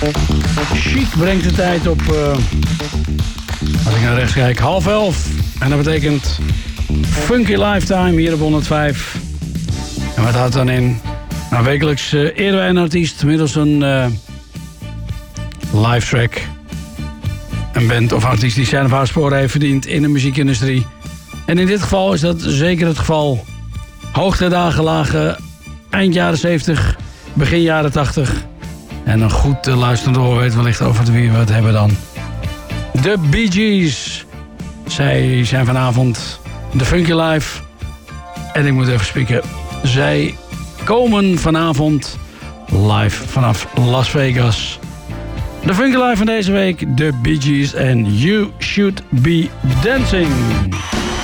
Chic brengt de tijd op, als ik naar rechts kijk, 11:30. En dat betekent Funky Lifetime hier op 105. En wat houdt dan in? Nou, wekelijks eren wij een artiest middels een live track. Een band of artiest die zijn of haar sporen heeft verdiend in de muziekindustrie. En in dit geval is dat zeker het geval. Hoogtijdagen lagen eind jaren 70, begin jaren 80. En een goed luisterend oor weet wellicht over wie we het hebben dan. De Bee Gees. Zij zijn vanavond de Funky Live. En ik moet even spieken. Zij komen vanavond live vanaf Las Vegas. De Funky Live van deze week, de Bee Gees en You Should Be Dancing.